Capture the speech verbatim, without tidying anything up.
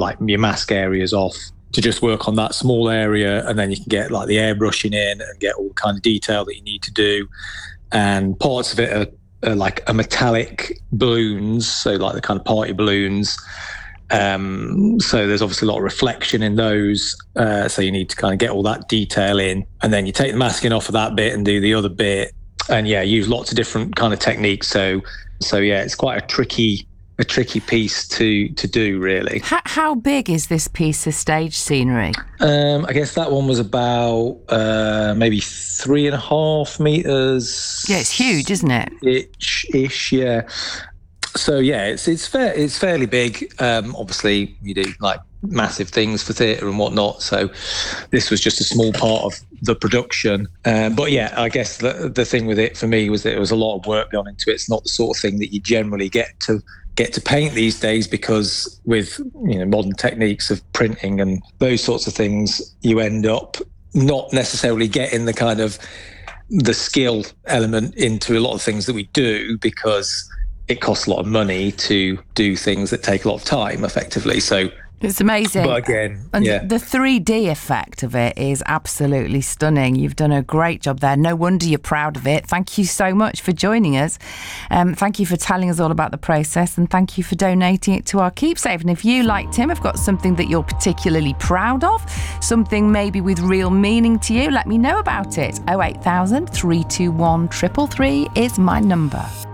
like your mask areas off to just work on that small area, and then you can get like the airbrushing in and get all the kind of detail that you need to do. And parts of it are, are like a metallic balloons, so like the kind of party balloons. Um, so there's obviously a lot of reflection in those. Uh, so you need to kind of get all that detail in, and then you take the masking off of that bit and do the other bit. And yeah, use lots of different kind of techniques. So, so yeah, it's quite a tricky, a tricky piece to to do, really. How, how big is this piece of stage scenery? Um, I guess that one was about uh, maybe three and a half meters. Yeah, it's huge, isn't it? Ish, ish, yeah. So yeah, it's it's fair, it's fairly big. Um, obviously, you do like massive things for theatre and whatnot. So this was just a small part of the production. Um, but yeah, I guess the the thing with it for me was that there was a lot of work gone into it. It's not the sort of thing that you generally get to get to paint these days, because with, you know, modern techniques of printing and those sorts of things, you end up not necessarily getting the kind of the skill element into a lot of things that we do, because it costs a lot of money to do things that take a lot of time, effectively. So it's amazing. But again, and yeah. the three D effect of it is absolutely stunning. You've done a great job there. No wonder you're proud of it. Thank you so much for joining us. Um, thank you for telling us all about the process, and thank you for donating it to our keepsake. And if you, like Tim, have got something that you're particularly proud of, something maybe with real meaning to you, let me know about it. oh eight thousand, three two one, three three three is my number.